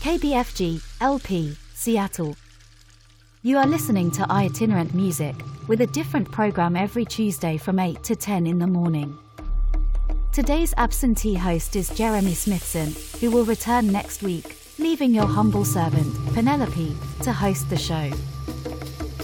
KBFG, LP, Seattle. You are listening to Itinerant Music, with a different program every Tuesday from 8 to 10 in the morning. Today's absentee host is Jeremy Smithson, who will return next week, leaving your humble servant, Penelope, to host the show.